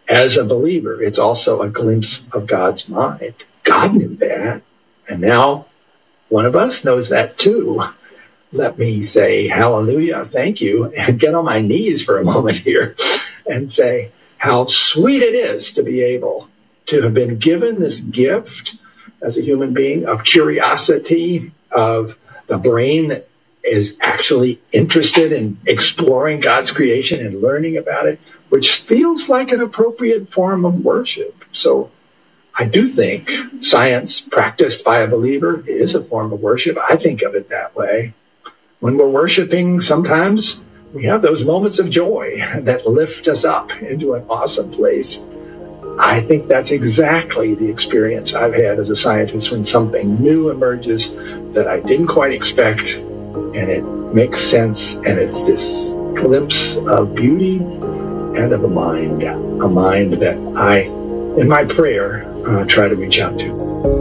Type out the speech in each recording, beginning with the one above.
as a believer, it's also a glimpse of God's mind. God knew that. And now one of us knows that too. Let me say hallelujah, thank you, and get on my knees for a moment here and say how sweet it is to be able to have been given this gift as a human being of curiosity, of the brain that is actually interested in exploring God's creation and learning about it, which feels like an appropriate form of worship. So I do think science practiced by a believer is a form of worship. I think of it that way. When we're worshiping, sometimes we have those moments of joy that lift us up into an awesome place. I think that's exactly the experience I've had as a scientist when something new emerges that I didn't quite expect, and it makes sense, and it's this glimpse of beauty and of a mind that I, in my prayer, try to reach out to.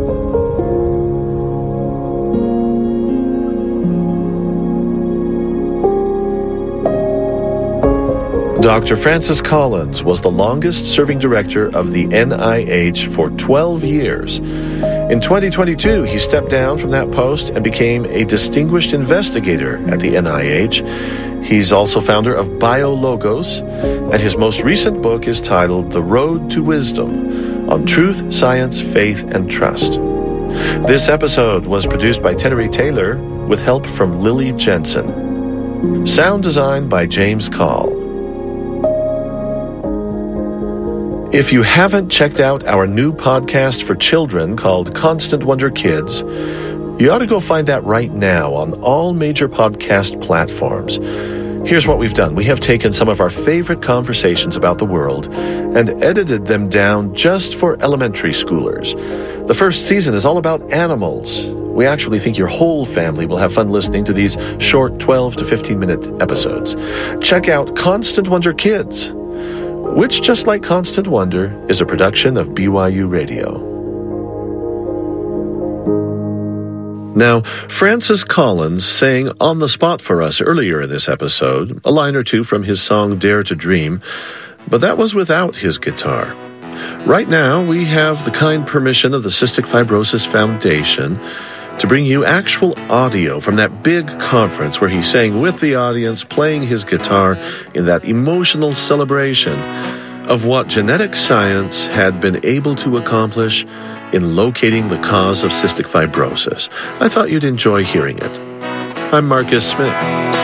Dr. Francis Collins was the longest-serving director of the NIH for 12 years. In 2022, he stepped down from that post and became a distinguished investigator at the NIH. He's also founder of BioLogos, and his most recent book is titled The Road to Wisdom, on Truth, Science, Faith, and Trust. This episode was produced by Tenery Taylor with help from Lily Jensen. Sound design by James Call. If you haven't checked out our new podcast for children called Constant Wonder Kids, you ought to go find that right now on all major podcast platforms. Here's what we've done. We have taken some of our favorite conversations about the world and edited them down just for elementary schoolers. The first season is all about animals. We actually think your whole family will have fun listening to these short 12 to 15-minute episodes. Check out Constant Wonder Kids, which, just like Constant Wonder, is a production of BYU Radio. Now, Francis Collins sang on the spot for us earlier in this episode, a line or two from his song Dare to Dream, but that was without his guitar. Right now, we have the kind permission of the Cystic Fibrosis Foundation to bring you actual audio from that big conference where he sang with the audience, playing his guitar in that emotional celebration of what genetic science had been able to accomplish in locating the cause of cystic fibrosis. I thought you'd enjoy hearing it. I'm Marcus Smith.